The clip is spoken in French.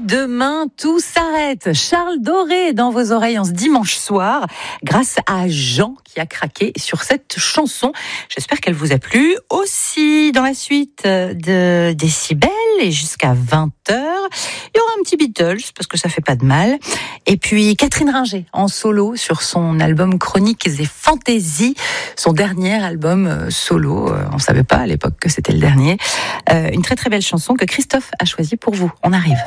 demain, tout s'arrête. Charles Doré dans vos oreilles en ce dimanche soir, grâce à Jean qui a craqué sur cette chanson. J'espère qu'elle vous a plu. Aussi, dans la suite de Décibel et jusqu'à 20h, il y aura un petit Beatles, parce que ça fait pas de mal. Et puis, Catherine Ringer en solo sur son album Chroniques et Fantaisies, son dernier album solo. On savait pas à l'époque que c'était le dernier. Une très très belle chanson que Christophe a choisie pour vous. On arrive.